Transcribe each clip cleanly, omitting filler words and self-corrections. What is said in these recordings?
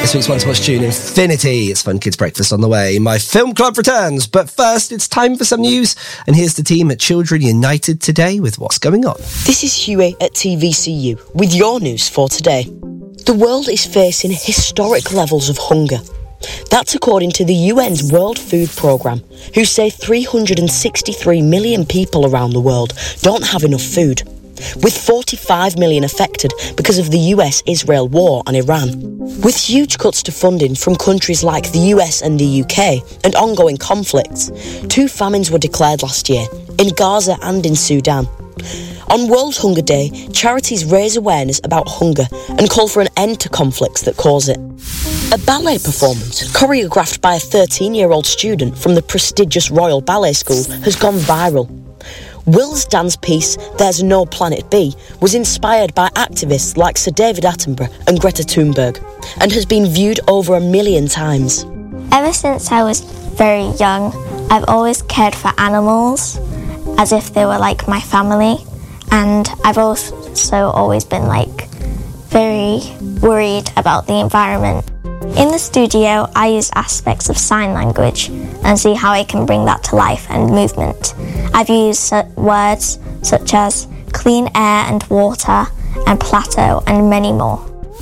This week's One to Watch tune, Infinity. It's Fun Kids Breakfast on the way. My film club returns, but first it's time for some news. And here's the team at Children United today with what's going on. This is Huey at TVCU with your news for today. The world is facing historic levels of hunger. That's according to the UN's World Food Programme, who say 363 million people around the world don't have enough food, with 45 million affected because of the US-Israel war on Iran. With huge cuts to funding from countries like the US and the UK and ongoing conflicts, 2 famines were declared last year, in Gaza and in Sudan. On World Hunger Day, charities raise awareness about hunger and call for an end to conflicts that cause it. A ballet performance, choreographed by a 13-year-old student from the prestigious Royal Ballet School, has gone viral. Will's dance piece, There's No Planet B, was inspired by activists like Sir David Attenborough and Greta Thunberg, and has been viewed over 1 million times. Ever since I was very young, I've always cared for animals, as if they were like my family, and I've also always been very worried about the environment. In the studio, I use aspects of sign language and see how I can bring that to life and movement. I've used words such as clean air and water and plateau and many more.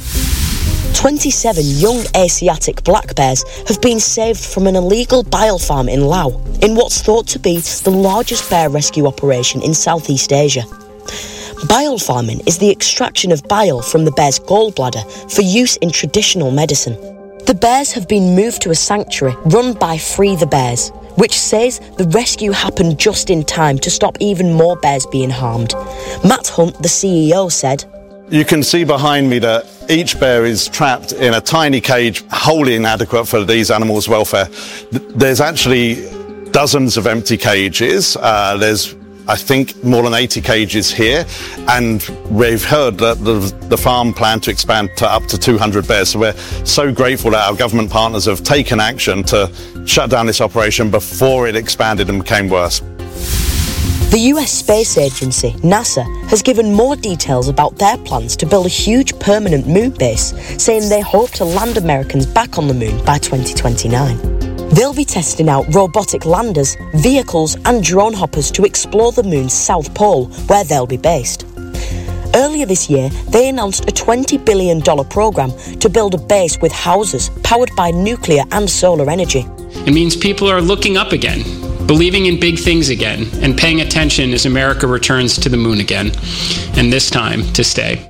27 young Asiatic black bears have been saved from an illegal bile farm in Laos, in what's thought to be the largest bear rescue operation in Southeast Asia. Bile farming is the extraction of bile from the bear's gallbladder for use in traditional medicine. The bears have been moved to a sanctuary run by Free the Bears, which says the rescue happened just in time to stop even more bears being harmed. Matt Hunt, the CEO, said, "You can see behind me that each bear is trapped in a tiny cage, wholly inadequate for these animals' welfare. There's actually dozens of empty cages. There's, I think, more than 80 cages here, and we've heard that the farm plan to expand to up to 200 bears. So we're so grateful that our government partners have taken action to shut down this operation before it expanded and became worse." The US Space Agency, NASA, has given more details about their plans to build a huge permanent moon base, saying they hope to land Americans back on the moon by 2029. They'll be testing out robotic landers, vehicles and drone hoppers to explore the moon's south pole, where they'll be based. Earlier this year, they announced a $20 billion programme to build a base with houses powered by nuclear and solar energy. It means people are looking up again, believing in big things again, and paying attention as America returns to the moon again, and this time to stay.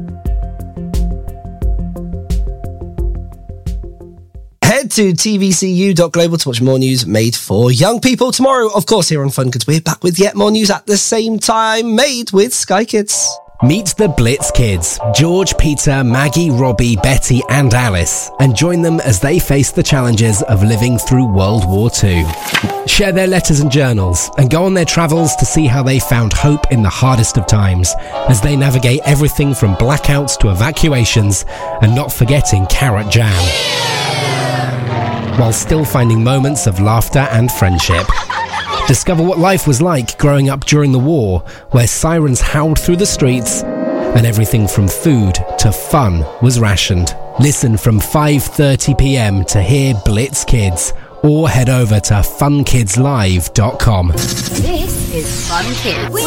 Head to tvcu.global to watch more news made for young people. Tomorrow, of course, here on Fun Kids, we're back with yet more news at the same time, made with Sky Kids. Meet the Blitz Kids, George, Peter, Maggie, Robbie, Betty and Alice, and join them as they face the challenges of living through World War II. Share their letters and journals and go on their travels to see how they found hope in the hardest of times as they navigate everything from blackouts to evacuations, and not forgetting carrot jam, while still finding moments of laughter and friendship. Discover what life was like growing up during the war, where sirens howled through the streets and everything from food to fun was rationed. Listen from 5:30 p.m. to hear Blitz Kids, or head over to funkidslive.com. This is Fun Kids.